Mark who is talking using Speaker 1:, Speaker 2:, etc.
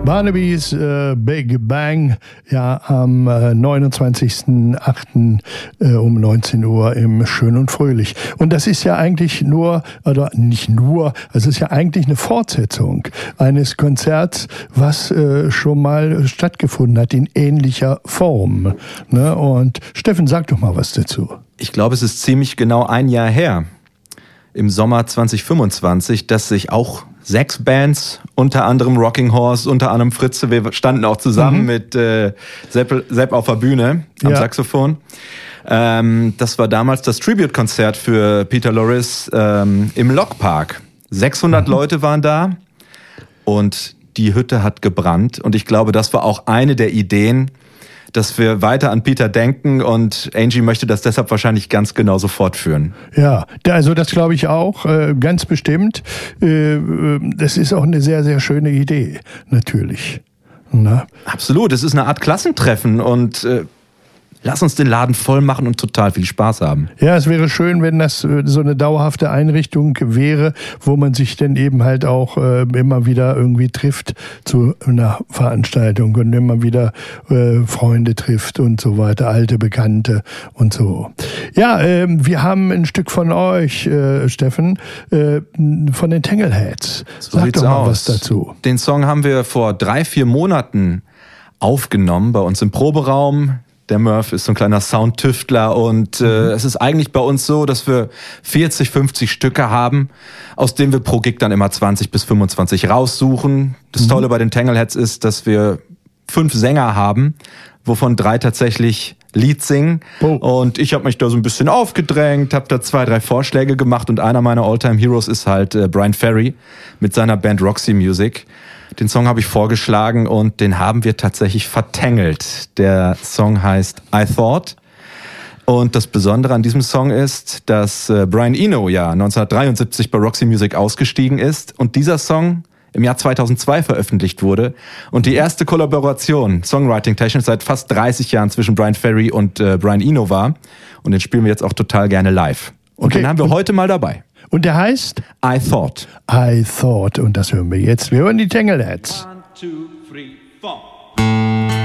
Speaker 1: Barnabys Big Bang, ja, am 29.08. Um 19 Uhr im Schön und Fröhlich. Und das ist ja eigentlich nur, oder nicht nur, es ist ja eigentlich eine Fortsetzung eines Konzerts, was schon mal stattgefunden hat in ähnlicher Form. Ne? Und Steffen, sag doch mal was dazu.
Speaker 2: Ich glaube, es ist ziemlich genau ein Jahr her, im Sommer 2025, dass sich auch 6 Bands, unter anderem Rocking Horse, unter anderem Fritze, wir standen auch zusammen mit Sepp auf der Bühne am Saxophon. Das war damals das Tribute-Konzert für Peter Loris im Lokpark. 600 Leute waren da und die Hütte hat gebrannt. Und ich glaube, das war auch eine der Ideen, dass wir weiter an Peter denken, und Angie möchte das deshalb wahrscheinlich ganz genauso fortführen.
Speaker 1: Ja, also das glaube ich auch, ganz bestimmt. Das ist auch eine sehr, sehr schöne Idee, natürlich. Na?
Speaker 2: Absolut, es ist eine Art Klassentreffen und lass uns den Laden voll machen und total viel Spaß haben.
Speaker 1: Ja, es wäre schön, wenn das so eine dauerhafte Einrichtung wäre, wo man sich dann eben halt auch immer wieder irgendwie trifft zu einer Veranstaltung und immer wieder Freunde trifft und so weiter, alte Bekannte und so. Ja, wir haben ein Stück von euch, Steffen, von den Tangleheads.
Speaker 2: So
Speaker 1: Sag doch mal was
Speaker 2: aus.
Speaker 1: dazu.
Speaker 2: Den Song haben wir vor 3-4 Monaten aufgenommen bei uns im Proberaum. Der Murph ist so ein kleiner Soundtüftler und es ist eigentlich bei uns so, dass wir 40, 50 Stücke haben, aus denen wir pro Gig dann immer 20 bis 25 raussuchen. Das Tolle bei den Tangleheads ist, dass wir 5 Sänger haben, wovon 3 tatsächlich Lead singen. Und ich habe mich da so ein bisschen aufgedrängt, habe da 2, 3 Vorschläge gemacht, und einer meiner Alltime Heroes ist halt Brian Ferry mit seiner Band Roxy Music. Den Song habe ich vorgeschlagen und den haben wir tatsächlich vertangelt. Der Song heißt I Thought. Und das Besondere an diesem Song ist, dass Brian Eno ja 1973 bei Roxy Music ausgestiegen ist und dieser Song im Jahr 2002 veröffentlicht wurde. Und die erste Kollaboration, songwriting-technisch, seit fast 30 Jahren zwischen Brian Ferry und Brian Eno war. Und den spielen wir jetzt auch total gerne live. Und den haben wir heute mal dabei.
Speaker 1: Und der heißt?
Speaker 2: I Thought.
Speaker 1: I Thought. Und das hören wir jetzt. Wir hören die Tangleheads.
Speaker 2: 1, 2, 3, 4.